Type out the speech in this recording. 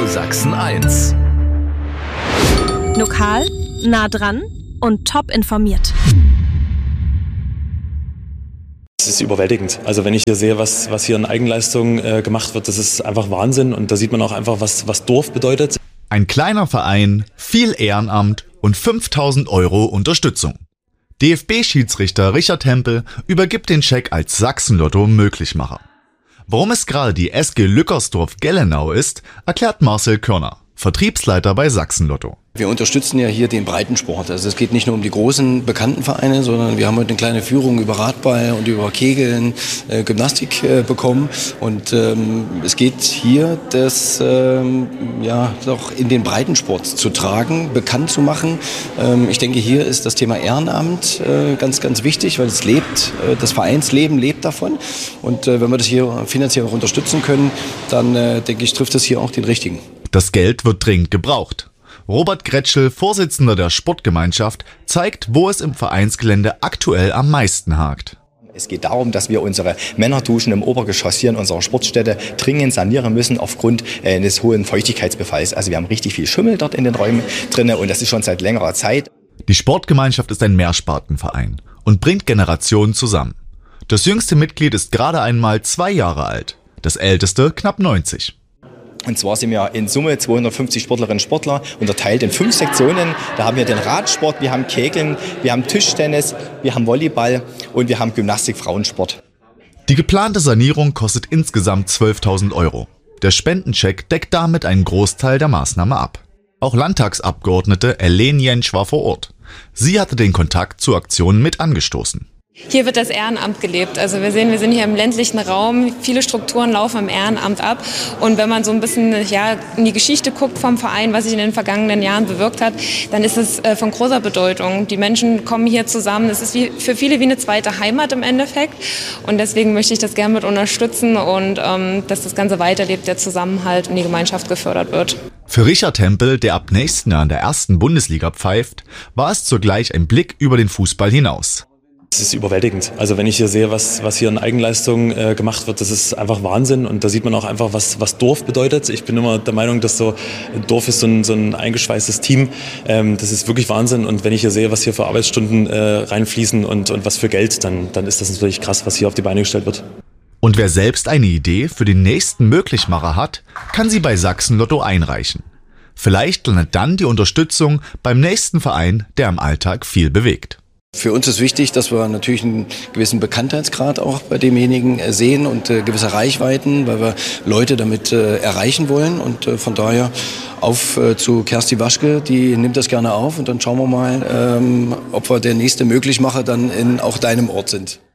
Sachsen 1. Lokal, nah dran und top informiert. Es ist überwältigend. Also wenn ich hier sehe, was hier in Eigenleistung gemacht wird, das ist einfach Wahnsinn. Und da sieht man auch einfach, was Dorf bedeutet. Ein kleiner Verein, viel Ehrenamt und 5.000 € Unterstützung. DFB-Schiedsrichter Richard Hempel übergibt den Scheck als Sachsen-Lotto-Möglichmacher. Warum es gerade die SG Lückersdorf-Gellenau ist, erklärt Marcel Körner, Vertriebsleiter bei Sachsen-Lotto. Wir unterstützen ja hier den Breitensport. Also es geht nicht nur um die großen bekannten Vereine, sondern wir haben heute eine kleine Führung über Radball und über Kegeln, Gymnastik bekommen. Und es geht hier, das doch in den Breitensport zu tragen, bekannt zu machen. Ich denke, hier ist das Thema Ehrenamt ganz, ganz wichtig, weil es lebt, das Vereinsleben lebt davon. Und wenn wir das hier finanziell auch unterstützen können, dann denke ich, trifft es hier auch den Richtigen. Das Geld wird dringend gebraucht. Robert Gretschel, Vorsitzender der Sportgemeinschaft, zeigt, wo es im Vereinsgelände aktuell am meisten hakt. Es geht darum, dass wir unsere Männerduschen im Obergeschoss hier in unserer Sportstätte dringend sanieren müssen aufgrund des hohen Feuchtigkeitsbefalls. Also wir haben richtig viel Schimmel dort in den Räumen drin und das ist schon seit längerer Zeit. Die Sportgemeinschaft ist ein Mehrspartenverein und bringt Generationen zusammen. Das jüngste Mitglied ist gerade einmal 2 Jahre alt, das älteste knapp 90. Und zwar sind wir in Summe 250 Sportlerinnen und Sportler, unterteilt in 5 Sektionen. Da haben wir den Radsport, wir haben Kegeln, wir haben Tischtennis, wir haben Volleyball und wir haben Gymnastik, Frauensport. Die geplante Sanierung kostet insgesamt 12.000 €. Der Spendencheck deckt damit einen Großteil der Maßnahme ab. Auch Landtagsabgeordnete Ellen Jentsch war vor Ort. Sie hatte den Kontakt zur Aktion mit angestoßen. Hier wird das Ehrenamt gelebt. Also wir sehen, wir sind hier im ländlichen Raum. Viele Strukturen laufen im Ehrenamt ab. Und wenn man so ein bisschen in die Geschichte guckt vom Verein, was sich in den vergangenen Jahren bewirkt hat, dann ist es von großer Bedeutung. Die Menschen kommen hier zusammen. Es ist für viele wie eine zweite Heimat im Endeffekt. Und deswegen möchte ich das gerne mit unterstützen und dass das Ganze weiterlebt, der Zusammenhalt und die Gemeinschaft gefördert wird. Für Richard Hempel, der ab nächsten Jahr in der 1. Bundesliga pfeift, war es zugleich ein Blick über den Fußball hinaus. Es ist überwältigend. Also wenn ich hier sehe, was hier in Eigenleistung gemacht wird, das ist einfach Wahnsinn. Und da sieht man auch einfach, was Dorf bedeutet. Ich bin immer der Meinung, dass so ein Dorf ist so ein eingeschweißtes Team. Das ist wirklich Wahnsinn. Und wenn ich hier sehe, was hier für Arbeitsstunden reinfließen und was für Geld, dann ist das natürlich krass, was hier auf die Beine gestellt wird. Und wer selbst eine Idee für den nächsten Möglichmacher hat, kann sie bei Sachsen-Lotto einreichen. Vielleicht landet dann die Unterstützung beim nächsten Verein, der im Alltag viel bewegt. Für uns ist wichtig, dass wir natürlich einen gewissen Bekanntheitsgrad auch bei demjenigen sehen und gewisse Reichweiten, weil wir Leute damit erreichen wollen. Und von daher auf zu Kersti Waschke, die nimmt das gerne auf und dann schauen wir mal, ob wir der nächste Möglichmacher dann in auch deinem Ort sind.